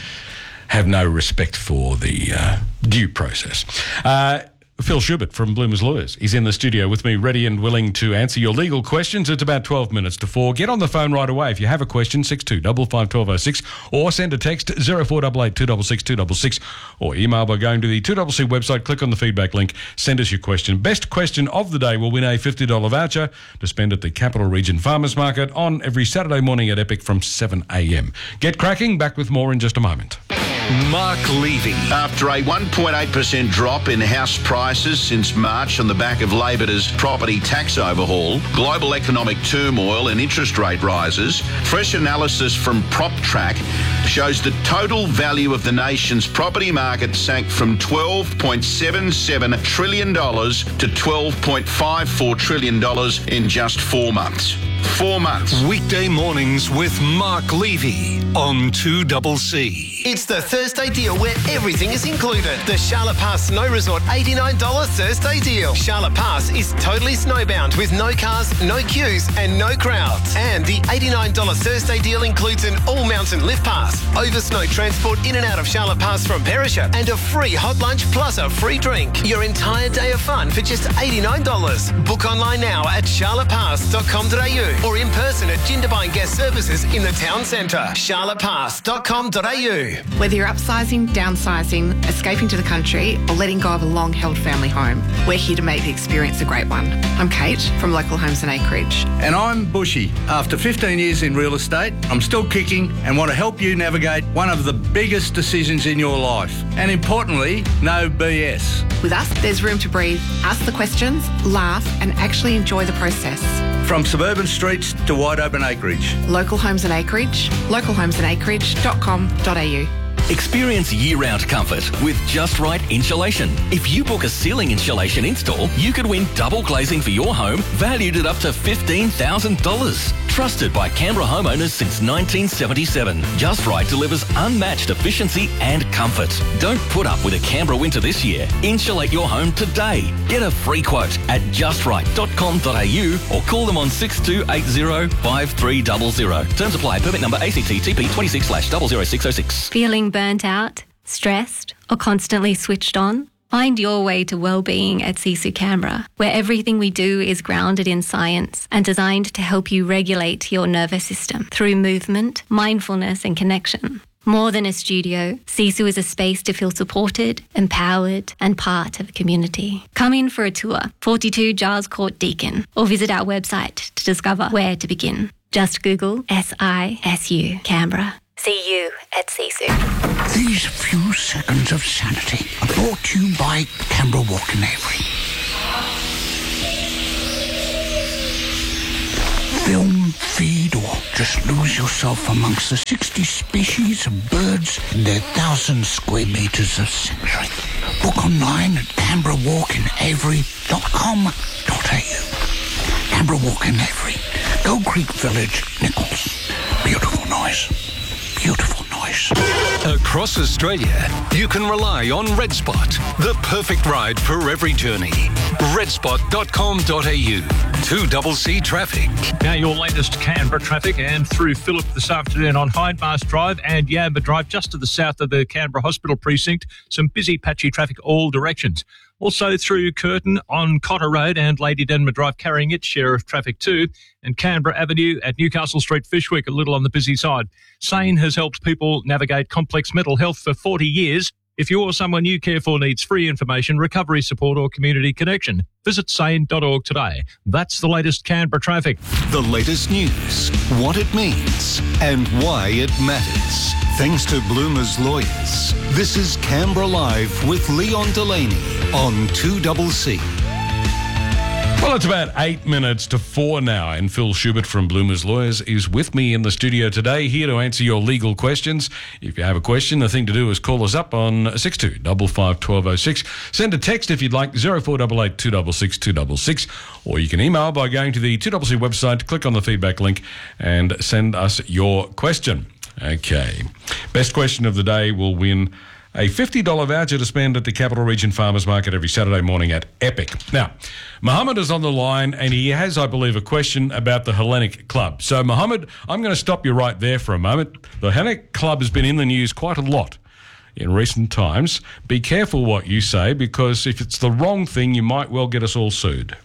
have no respect for the uh, due process. Uh, Phil Schubert from Bloomers Lawyers is in the studio with me, ready and willing to answer your legal questions. It's about twelve minutes to four. Get on the phone right away if you have a question, six two five five, one two oh six, or send a text zero four eight eight, two six six, two six six, or email by going to the two C C website, click on the feedback link, send us your question. Best question of the day will win a fifty dollars voucher to spend at the Capital Region Farmers Market on every Saturday morning at Epic from seven a.m. Get cracking, back with more in just a moment. Mark Levy. After a one point eight percent drop in house prices since March on the back of Labor's property tax overhaul, global economic turmoil and interest rate rises, fresh analysis from PropTrack shows the total value of the nation's property market sank from twelve point seven seven trillion dollars to twelve point five four trillion dollars in just four months. Four months. Weekday mornings with Mark Levy on two C C. It's the Thursday deal where everything is included. The Charlotte Pass Snow Resort eighty-nine dollars Thursday deal. Charlotte Pass is totally snowbound with no cars, no queues and no crowds. And the eighty-nine dollars Thursday deal includes an all-mountain lift pass, over snow transport in and out of Charlotte Pass from Perisher, and a free hot lunch plus a free drink. Your entire day of fun for just eighty-nine dollars. Book online now at charlotte pass dot com dot a u or in person at Jindabyne Guest Services in the town centre. charlotte pass dot com dot a u. Whether you're upsizing, downsizing, escaping to the country, or letting go of a long-held family home, we're here to make the experience a great one. I'm Kate from Local Homes and Acreage. And I'm Bushy. After fifteen years in real estate, I'm still kicking and want to help you navigate one of the biggest decisions in your life. And importantly, no B S. With us, there's room to breathe, ask the questions, laugh, and actually enjoy the process. From suburban streets to wide open acreage. Local Homes and Acreage, local homes and acreage dot com dot a u. Experience year-round comfort with Just Right Insulation. If you book a ceiling insulation install, you could win double glazing for your home, valued at up to fifteen thousand dollars. Trusted by Canberra homeowners since nineteen seventy-seven, Just Right delivers unmatched efficiency and comfort. Don't put up with a Canberra winter this year. Insulate your home today. Get a free quote at just right dot com dot a u or call them on six two eight zero, five three zero zero. Terms apply. Permit number A C T T P twenty-six slash zero zero six zero six. Feeling burnt out, stressed, or constantly switched on? Find your way to well-being at Sisu Canberra, where everything we do is grounded in science and designed to help you regulate your nervous system through movement, mindfulness and connection. More than a studio, Sisu is a space to feel supported, empowered and part of a community. Come in for a tour, forty-two Giles Court Deakin, or visit our website to discover where to begin. Just Google S I S U Canberra. See you at Sisu. These few seconds of sanity are brought to you by Canberra Walk in Avery. Film, feed, or just lose yourself amongst the sixty species of birds in their thousand square metres of sanctuary. Book online at canberra walk in avery dot com dot a u. Canberra Walk in Avery, Gold Creek Village, Nichols. Beautiful noise. Beautiful noise. Across Australia, you can rely on RedSpot, the perfect ride for every journey. red spot dot com dot a u. two C C traffic. Now your latest Canberra traffic, and through Phillip this afternoon on Hindmarsh Drive and Yamba Drive, just to the south of the Canberra Hospital Precinct. Some busy patchy traffic all directions. Also through Curtin on Cotter Road and Lady Denman Drive, carrying its share of traffic too. And Canberra Avenue at Newcastle Street, Fyshwick, a little on the busy side. SANE has helped people navigate complex mental health for forty years. If you or someone you care for needs free information, recovery support or community connection, visit sane dot org today. That's the latest Canberra traffic. The latest news, what it means and why it matters. Thanks to Bloomer's Lawyers. This is Canberra Live with Leon Delaney on two C C. Well, it's about eight minutes to four now, and Phil Schubert from Bloomer's Lawyers is with me in the studio today, here to answer your legal questions. If you have a question, the thing to do is call us up on six two five five, one two zero six. Send a text if you'd like, zero four eight eight, two six six, two six six, or you can email by going to the two C C website, click on the feedback link, and send us your question. Okay. Best question of the day will win a fifty dollars voucher to spend at the Capital Region Farmers Market every Saturday morning at Epic. Now, Mohammed is on the line, and he has, I believe, a question about the Hellenic Club. So, Mohammed, I'm going to stop you right there for a moment. The Hellenic Club has been in the news quite a lot in recent times. Be careful what you say, because if it's the wrong thing, you might well get us all sued.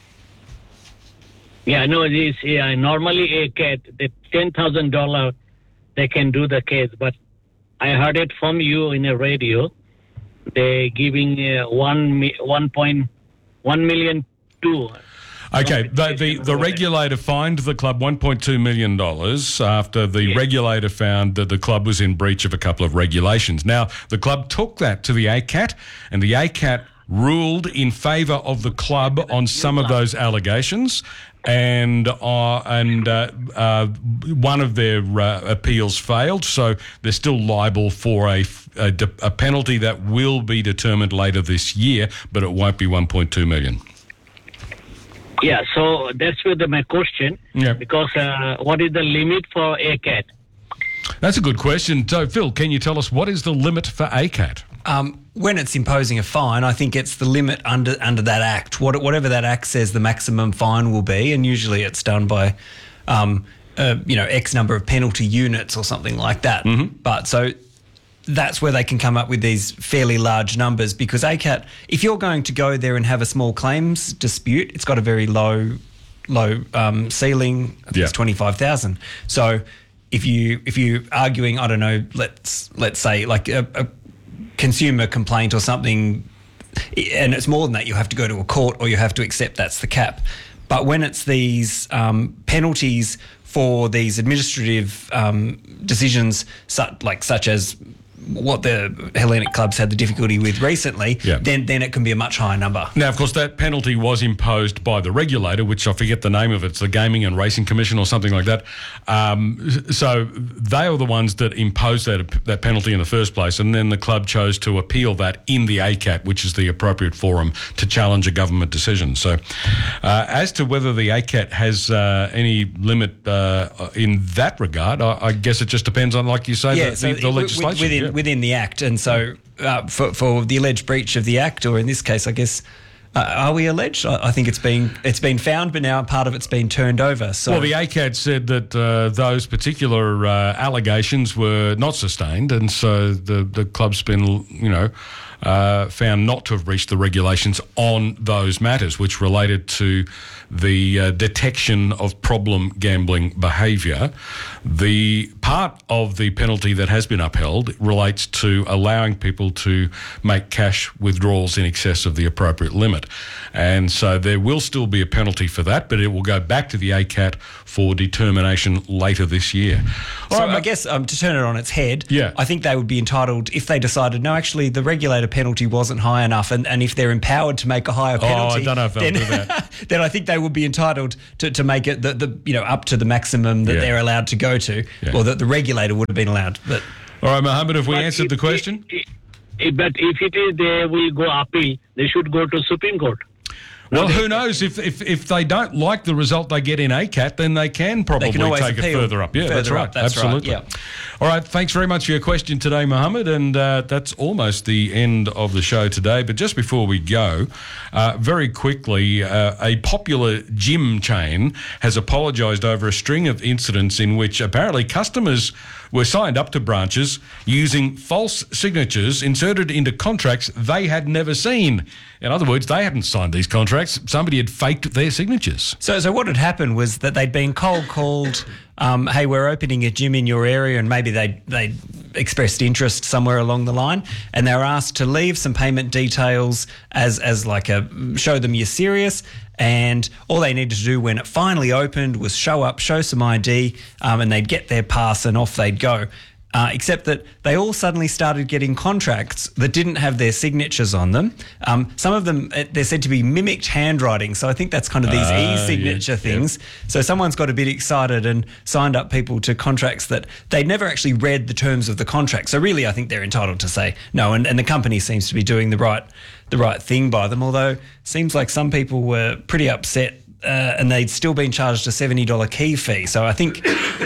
Yeah, no, this, yeah, normally a cat, the ten thousand dollars, they can do the case, but I heard it from you in a radio. They're giving uh, one one point one million two. Okay, the the, the regulator fined the club one point two million dollars after the yes. regulator found that the club was in breach of a couple of regulations. Now, the club took that to the A C A T, and the A C A T ruled in favour of the club on some of those allegations, and uh, and uh, uh, one of their uh, appeals failed, so they're still liable for a, a, a penalty that will be determined later this year, but it won't be one point two million dollars. Yeah, so that's where the, my question, yeah. because uh, what is the limit for A C A T? That's a good question. So, Phil, can you tell us what is the limit for A C A T? Um, when it's imposing a fine, I think it's the limit under under that act. What, whatever that act says the maximum fine will be, and usually it's done by, um, uh, you know, X number of penalty units or something like that. Mm-hmm. But so that's where they can come up with these fairly large numbers, because A C A T, if you're going to go there and have a small claims dispute, it's got a very low low um, ceiling. I think yeah. it's twenty-five thousand. So if you if you're arguing, I don't know, let's let's say like a, a consumer complaint or something, and it's more than that, you have to go to a court or you have to accept that's the cap. But when it's these um, penalties for these administrative um, decisions, such, like such as what the Hellenic clubs had the difficulty with recently, Yeah. then then it can be a much higher number. Now, of course, that penalty was imposed by the regulator, which I forget the name of it. It's the Gaming and Racing Commission or something like that. Um, so they are the ones that imposed that that penalty in the first place, and then the club chose to appeal that in the A C A T, which is the appropriate forum to challenge a government decision. So uh, as to whether the A C A T has uh, any limit uh, in that regard, I, I guess it just depends on, like you say, Yeah, the, so the, the wi- legislation. within yeah. within the Act, and so uh, for for the alleged breach of the Act, or in this case, I guess. Uh, are we alleged? I, I think it's been it's been found, but now part of it's been turned over. So Well, the A C A T said that uh, those particular uh, allegations were not sustained, and so the, the club's been, you know, uh, found not to have breached the regulations on those matters, which related to the uh, detection of problem gambling behaviour. The part of the penalty that has been upheld relates to allowing people to make cash withdrawals in excess of the appropriate limit. And so there will still be a penalty for that, but it will go back to the A C A T for determination later this year. So All right, I guess um, to turn it on its head, Yeah. I think they would be entitled, if they decided, no, actually the regulator penalty wasn't high enough, and, and if they're empowered to make a higher Oh, I penalty, don't know if they'll then, do that. then I think they would be entitled to, to make it the, the you know up to the maximum that Yeah. they're allowed to go to, Yeah. or that the regulator would have been allowed. But All right, Mohammed, have we But answered if- the question? if- if- But if it is they will go appeal, they should go to Supreme Court. Well, who knows? If, if if they don't like the result they get in A C A T, then they can probably can always take it appeal further up. Yeah, that's further right. up, that's right, Absolutely. yeah. All right, thanks very much for your question today, Mohammed, and uh, that's almost the end of the show today. But just before we go, uh, very quickly, uh, a popular gym chain has apologised over a string of incidents in which apparently customers were signed up to branches using false signatures inserted into contracts they had never seen. In other words, they hadn't signed these contracts. Somebody had faked their signatures. So, so what had happened was that they'd been cold called. Um, hey, we're opening a gym in your area, and maybe they they expressed interest somewhere along the line, and they were asked to leave some payment details as as like a show them you're serious. And all they needed to do when it finally opened was show up, show some I D, um, and they'd get their pass, and off they'd go. Uh, except that they all suddenly started getting contracts that didn't have their signatures on them. Um, some of them, uh, they're said to be mimicked handwriting. So I think that's kind of these Ah, e-signature yeah, things. So someone's got a bit excited and signed up people to contracts that they never actually read the terms of the contract. So really, I think they're entitled to say no. And, and the company seems to be doing the right, the right thing by them. Although it seems like some people were pretty upset. Uh, and they'd still been charged a seventy dollars key fee. So I think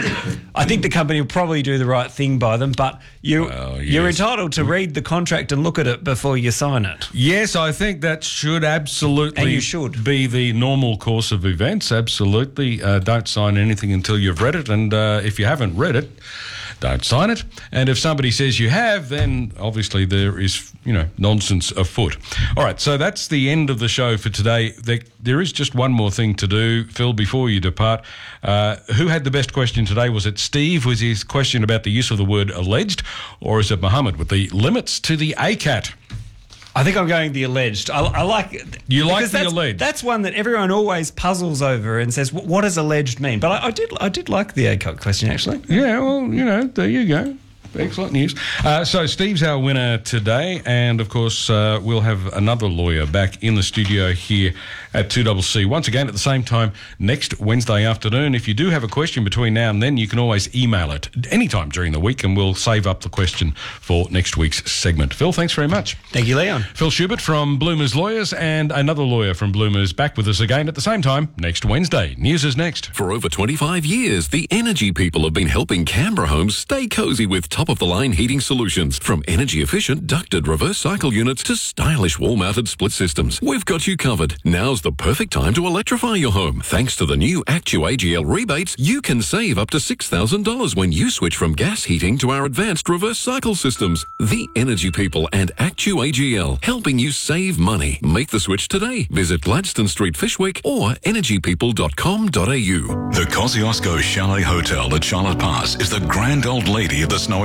I think the company will probably do the right thing by them, but you, Well, you're yes. entitled to read the contract and look at it before you sign it. Yes, I think that should absolutely And you should. be the normal course of events. Absolutely. Uh, don't sign anything until you've read it. And uh, if you haven't read it, don't sign it. And if somebody says you have, then obviously there is, you know, nonsense afoot. All right, so that's the end of the show for today. There, there is just one more thing to do, Phil, before you depart. Uh, who had the best question today? Was it Steve? Was his question about the use of the word alleged? Or is it Mohammed with the limits to the A C A T? I think I'm going the alleged. I, I like You like because the that's, alleged? That's one that everyone always puzzles over and says, "What what does alleged mean?" But I, I did I did like the A C O T question actually. Yeah, well, you know, there you go. Excellent news. Uh, so Steve's our winner today, and of course uh, we'll have another lawyer back in the studio here at two C C once again at the same time next Wednesday afternoon. If you do have a question between now and then, you can always email it anytime during the week, and we'll save up the question for next week's segment. Phil, thanks very much. Thank you, Leon. Phil Schubert from Bloomers Lawyers, and another lawyer from Bloomers back with us again at the same time next Wednesday. News is next. For over twenty-five years, the Energy people have been helping Canberra homes stay cosy with top-of-the-line heating solutions. From energy-efficient ducted reverse cycle units to stylish wall-mounted split systems, we've got you covered. Now's the perfect time to electrify your home. Thanks to the new ActuAGL rebates, you can save up to six thousand dollars when you switch from gas heating to our advanced reverse cycle systems. The Energy people and ActuAGL, helping you save money. Make the switch today. Visit Gladstone Street, Fishwick, or energy people dot com dot a u. The Kosciuszko Chalet Hotel at Charlotte Pass is the grand old lady of the snowy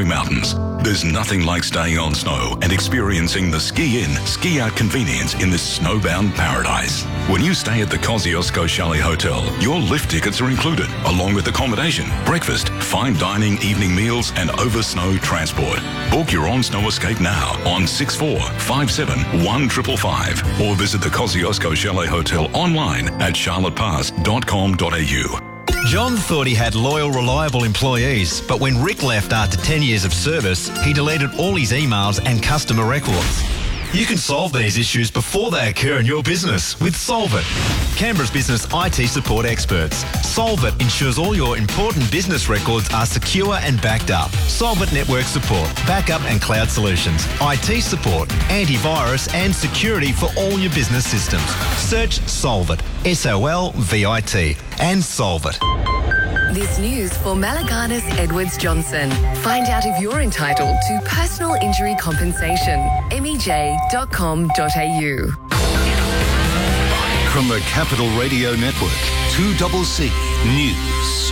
Snowy Mountains. There's nothing like staying on snow and experiencing the ski-in, ski-out convenience in this snowbound paradise. When you stay at the Kosciuszko Chalet Hotel, your lift tickets are included, along with accommodation, breakfast, fine dining, evening meals and over-snow transport. Book your on-snow escape now on six four five seven one five five five or visit the Kosciuszko Chalet Hotel online at charlotte pass dot com dot a u. John thought he had loyal, reliable employees, but when Rick left after ten years of service, he deleted all his emails and customer records. You can solve these issues before they occur in your business with Solvit, Canberra's business I T support experts. Solvit ensures all your important business records are secure and backed up. Solvit network support, backup and cloud solutions, I T support, antivirus and security for all your business systems. Search Solvit, S O L V I T, and Solvit. This news for Malaganas Edwards Johnson. Find out if you're entitled to personal injury compensation. m e j dot com dot a u. From the Capital Radio Network, two C C News.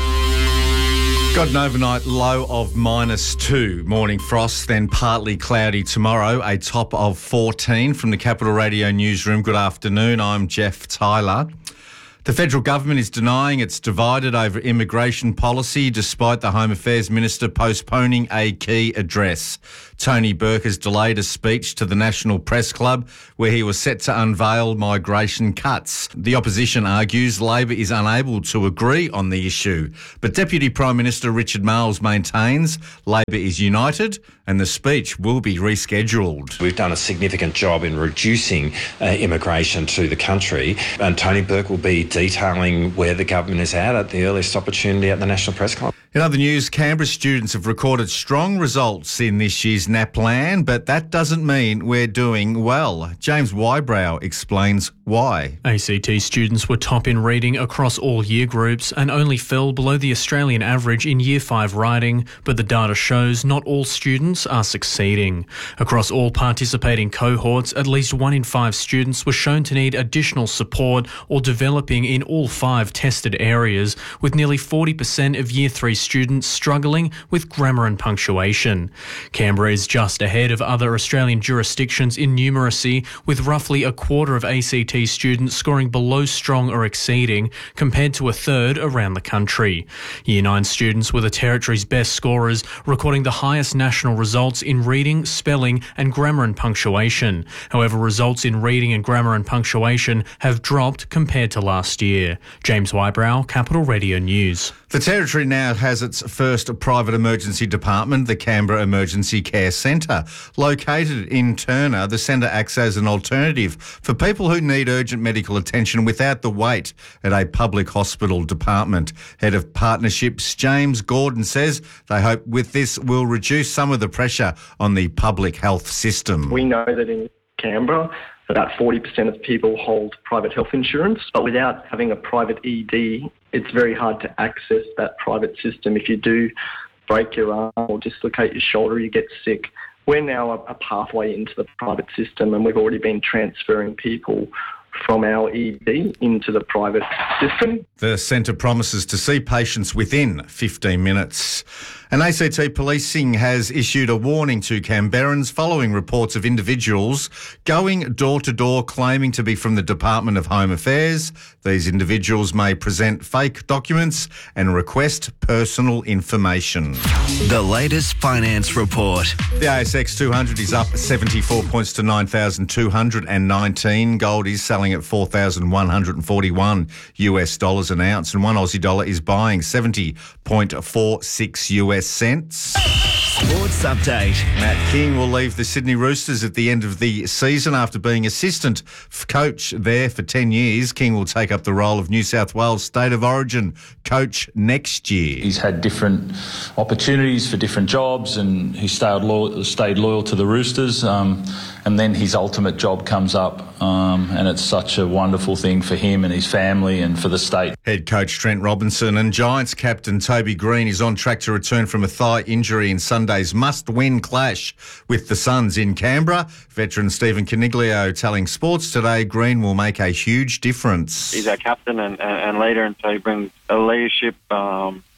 Got an overnight low of minus two. Morning frost, then partly cloudy tomorrow. A top of fourteen from the Capital Radio newsroom. Good afternoon. I'm Jeff Tyler. The federal government is denying it's divided over immigration policy despite the Home Affairs Minister postponing a key address. Tony Burke has delayed a speech to the National Press Club where he was set to unveil migration cuts. The opposition argues Labor is unable to agree on the issue. But Deputy Prime Minister Richard Marles maintains Labor is united and the speech will be rescheduled. We've done a significant job in reducing uh, immigration to the country, and Tony Burke will be detailing where the government is at at the earliest opportunity at the National Press Club. In other news, Canberra students have recorded strong results in this year's NAPLAN, but that doesn't mean we're doing well. James Wybrow explains why. A C T students were top in reading across all year groups and only fell below the Australian average in Year five writing, but the data shows not all students are succeeding. Across all participating cohorts, at least one in five students were shown to need additional support or developing in all five tested areas, with nearly forty percent of Year three students struggling with grammar and punctuation. Canberra is just ahead of other Australian jurisdictions in numeracy, with roughly a quarter of A C T students scoring below strong or exceeding, compared to a third around the country. Year nine students were the territory's best scorers, recording the highest national results in reading, spelling and grammar and punctuation. However, results in reading and grammar and punctuation have dropped compared to last year. James Wybrow, Capital Radio News. The Territory now has its first private emergency department, the Canberra Emergency Care Centre. Located in Turner, the centre acts as an alternative for people who need urgent medical attention without the wait at a public hospital department. Head of Partnerships, James Gordon, says they hope with this will reduce some of the pressure on the public health system. We know that in Canberra, about forty percent of people hold private health insurance, but without having a private E D, it's very hard to access that private system. If you do break your arm or dislocate your shoulder, you get sick. We're now a, a pathway into the private system, and we've already been transferring people from our E D into the private system. The centre promises to see patients within fifteen minutes. And A C T Policing has issued a warning to Canberrans following reports of individuals going door-to-door claiming to be from the Department of Home Affairs. These individuals may present fake documents and request personal information. The latest finance report. The A S X two hundred is up seventy-four points to nine thousand two hundred nineteen. Gold is selling at four thousand one hundred forty-one U S dollars an ounce, and one Aussie dollar is buying seventy point four six U S cents. Sports update. Matt King will leave the Sydney Roosters at the end of the season after being assistant coach there for ten years. King will take up the role of New South Wales State of Origin coach next year. He's had different opportunities for different jobs, and he stayed loyal, stayed loyal to the Roosters. Um, and then his ultimate job comes up, um, and it's such a wonderful thing for him and his family and for the state. Head coach Trent Robinson and Giants captain Toby Green is on track to return from a thigh injury in Sunday's must-win clash with the Suns in Canberra. Veteran Stephen Caniglio telling Sports Today Green will make a huge difference. He's our captain and, and, and leader, and so he brings a leadership um,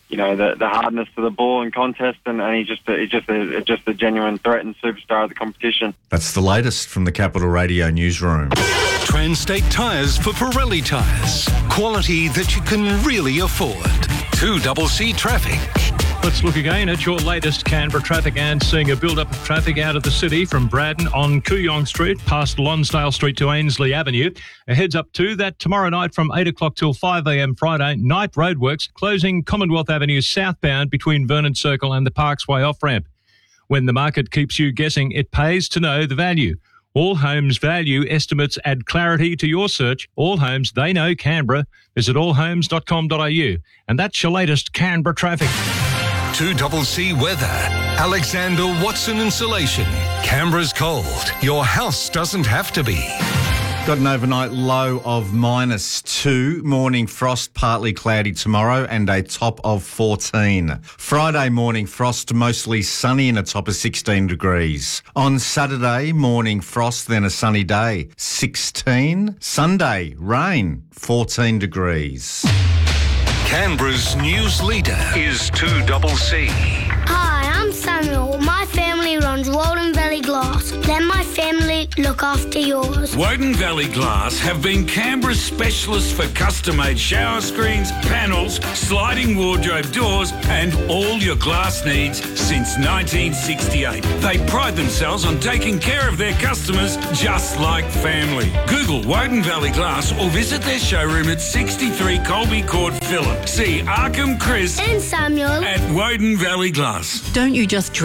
you know, the, the hardness of the ball and contest, and, and he's just a, he's just a, just a genuine threat and superstar of the competition. That's the latest from the Capital Radio newsroom. Transtate Tyres for Pirelli Tyres. Quality that you can really afford. two C C Traffic. Let's look again at your latest Canberra traffic and seeing a build-up of traffic out of the city from Braddon on Kooyong Street past Lonsdale Street to Ainsley Avenue. A heads up to that tomorrow night from eight o'clock till five a.m. Friday, night roadworks closing Commonwealth Avenue southbound between Vernon Circle and the Parksway off-ramp. When the market keeps you guessing, it pays to know the value. All Homes value estimates add clarity to your search. All Homes, they know Canberra. Visit all homes dot com dot a u. And that's your latest Canberra traffic. two C C Weather. Alexander Watson Insulation. Canberra's cold. Your house doesn't have to be. Got an overnight low of minus two. Morning frost, partly cloudy tomorrow, and a top of fourteen. Friday morning frost, mostly sunny and a top of sixteen degrees. On Saturday, morning frost, then a sunny day, sixteen. Sunday, rain, fourteen degrees. Canberra's news leader is two C C. Hi, I'm Samuel. My family runs Walden Valley Glass. Let my family look after yours. Woden Valley Glass have been Canberra's specialists for custom-made shower screens, panels, sliding wardrobe doors and all your glass needs since nineteen sixty-eight. They pride themselves on taking care of their customers just like family. Google Woden Valley Glass or visit their showroom at sixty-three Colby Court, Phillip. See Arkham, Chris and Samuel at Woden Valley Glass. Don't you just